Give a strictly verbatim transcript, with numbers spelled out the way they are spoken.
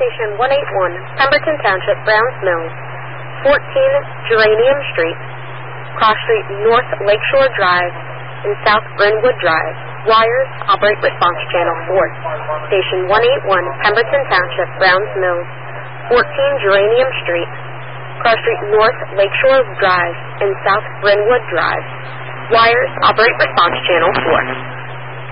Station one eighty-one, Pemberton Township, Browns Mills, fourteen Geranium Street, Cross Street North Lakeshore Drive, and South Brynwood Drive. Wires, operate response channel four. Station one eighty-one, Pemberton Township, Browns Mills, fourteen Geranium Street, Cross Street North Lakeshore Drive, and South Brynwood Drive. Wires, operate response channel four.